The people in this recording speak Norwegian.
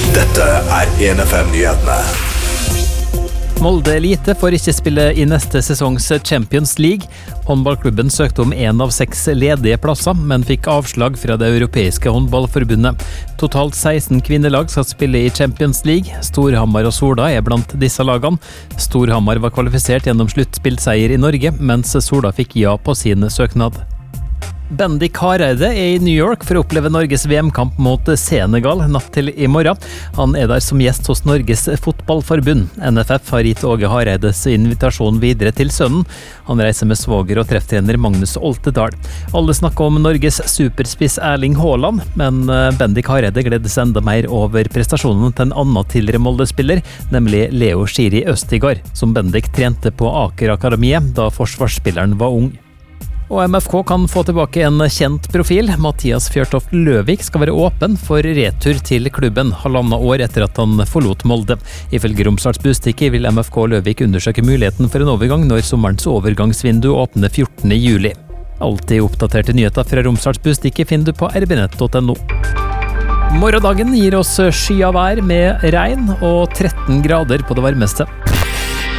Dette 1FM-nyhetene. Molde Elite får ikke spille i neste sesongs Champions League. Håndballklubben søkte om 1 av 6 ledige plasser, men fikk avslag fra det europeiske håndballforbundet. Totalt 16 kvinnelag skal spille i Champions League. Storhamar og Sola er blant disse lagene. Storhamar var kvalifisert gjennom sluttspillseier i Norge, mens Sola fikk ja på sin søknad. Bendik Hareide er i New York for å oppleve Norges VM-kamp mot Senegal natt til i morgen. Han er der som gjest hos Norges fotballforbund. NFF har gitt Åge Hareides invitasjon videre til sønnen. Han reiser med svoger og trefftrener Magnus Oltedal. Alle snakker om Norges superspiss Erling Haaland, men Bendik Hareide gledes enda mer over prestasjonen til en annen tidligere Molde-spiller, nemlig Leo Schiri Østigard, som Bendik trente på Aker Akademiet da forsvarsspilleren var ung. Og MFK kan få tilbake en kjent profil. Mathias Fjørtoft Løvik skal være åpen for retur til klubben 1,5 år etter at han forlot Molde. Ifølge Romsdals Budstikke vil MFK Løvik undersøke muligheten for en overgang når sommerens overgangsvindu åpner 14. juli. Alltid oppdaterte nyheter fra Romsdals Budstikke finner du på rbnett.no. Morgendagen gir oss skyet vær med regn og 13 grader på det varmeste.